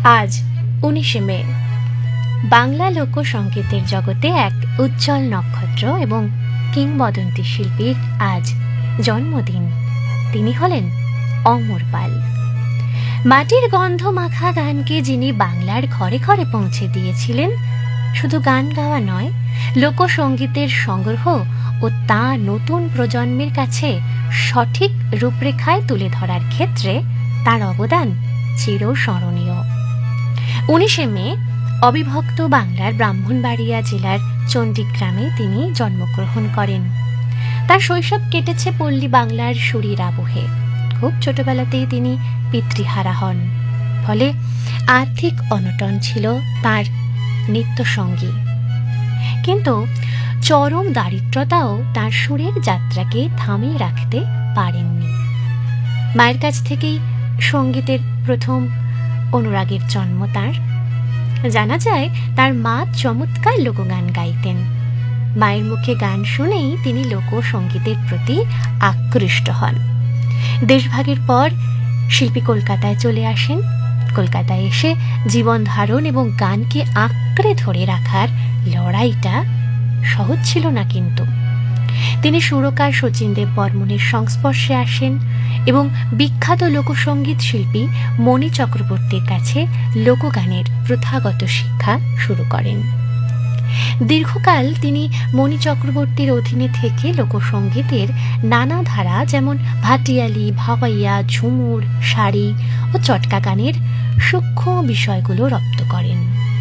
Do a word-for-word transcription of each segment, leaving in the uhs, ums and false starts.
আজ উনিশে মে বাংলা লোকসঙ্গীতের জগতে এক উজ্জ্বল নক্ষত্র এবং কিংবদন্তি শিল্পীর আজ জন্মদিন। তিনি হলেন অমর পাল। মাটির গন্ধ মাখা গানকে যিনি বাংলার ঘরে ঘরে পৌঁছে দিয়েছিলেন, শুধু গান গাওয়া নয়, লোকসঙ্গীতের সংগ্রহ ও তা নতুন প্রজন্মের কাছে সঠিক রূপরেখায় তুলে ধরার ক্ষেত্রে তার অবদান চিরস্মরণীয়। উনিশে মে অবিভক্ত বাংলার ব্রাহ্মণবাড়িয়া জেলার চণ্ডীগ্রামে তিনি জন্মগ্রহণ করেন। তার শৈশব কেটেছে পল্লী বাংলার সুরের আবহে। খুব ছোটবেলাতেই তিনি পিতৃহারা হন, ফলে আর্থিক অনটন ছিল তার নিত্যসঙ্গী। কিন্তু চরম দারিদ্রতাও তার সুরের যাত্রাকে থামিয়ে রাখতে পারেননি। মায়ের কাছ থেকেই সঙ্গীতের প্রথম অনুরাগের জন্ম তার। জানা যায় তার মা চমৎকার লোকগান গাইতেন। মায়ের মুখে গান শুনেই তিনি লোকসঙ্গীতের প্রতি আকৃষ্ট হন। দেশভাগের পর শিল্পী কলকাতায় চলে আসেন। কলকাতায় এসে জীবন ধারণ এবং গানকে আঁকড়ে ধরে রাখার লড়াইটা সহজ ছিল না। কিন্তু তিনি সুরকার শচীন দেব বর্মনের সংস্পর্শে আসেন এবং বিখ্যাত লোকসঙ্গীত শিল্পী মণি চক্রবর্তীর কাছে লোকগানের প্রথাগত শিক্ষা শুরু করেন। দীর্ঘকাল তিনি মণি চক্রবর্তীর অধীনে থেকে লোকসঙ্গীতের নানা ধারা, যেমন ভাটিয়ালি, ভাওয়াইয়া, ঝুমুর, শাড়ি ও চটকা গানের সূক্ষ্ম বিষয়গুলো রপ্ত করেন।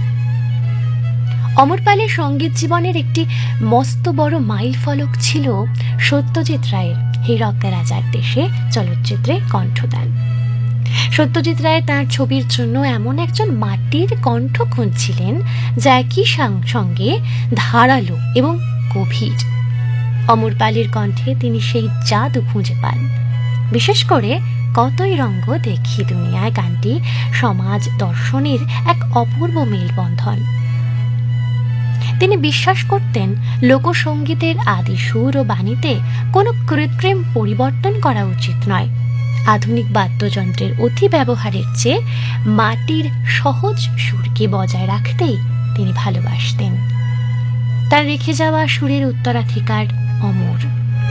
অমর পালের সঙ্গীত জীবনের একটি মস্ত বড় মাইল ফলক ছিল সত্যজিৎ রায়ের হীরক রাজার দেশে চলচ্চিত্রে কণ্ঠদান। সত্যজিৎ রায় তাঁর ছবির জন্য এমন একজন মাটির কণ্ঠ খুঁজছিলেন যা একই সঙ্গে ধারালো এবং গভীর। অমর পালের কণ্ঠে তিনি সেই জাদু খুঁজে পান। বিশেষ করে কতই রঙ্গ দেখি দুনিয়ায় গানটি সমাজ দর্শনের এক অপূর্ব মেলবন্ধন। তিনি বিশ্বাস করতেন লোকসঙ্গীতের আদি সুর ও বাণীতে কোনো কৃত্রিম পরিবর্তন করা উচিত নয়। আধুনিক বাদ্যযন্ত্রের অতি ব্যবহারের চেয়ে মাটির সহজ সুরকে বজায় রাখতেই তিনি ভালোবাসতেন। তার রেখে যাওয়া সুরের উত্তরাধিকার অমর।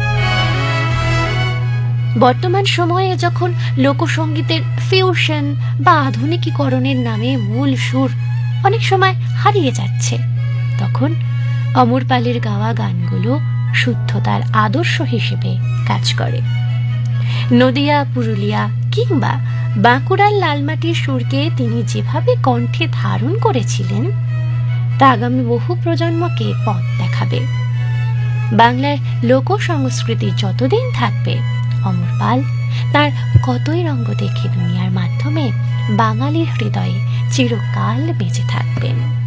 বর্তমান সময়ে যখন লোকসঙ্গীতের ফিউশন বা আধুনিকীকরণের নামে মূল সুর অনেক সময় হারিয়ে যাচ্ছে, তখন অমর পালের গাওয়া গানগুলো শুদ্ধতার আদর্শ হিসেবে কাজ করে। নদিয়া, পুরুলিয়া কিংবা বাঁকুড়ার লালমাটির সুরকে তিনি যেভাবে কণ্ঠে ধারণ করেছিলেন, তা আগামী বহু প্রজন্মকে পথ দেখাবে। বাংলার লোক সংস্কৃতি যতদিন থাকবে, অমর পাল তার কতই রঙ্গ দেখি দুনিয়ার মাধ্যমে বাঙালির হৃদয়ে চিরকাল বেঁচে থাকবেন।